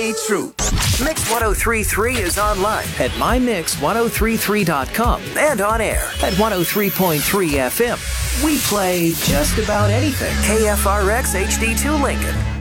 only truth. Mix 1033 is online at mymix1033.com and on air at 103.3 FM. We play just about anything. KFRX HD2 Lincoln.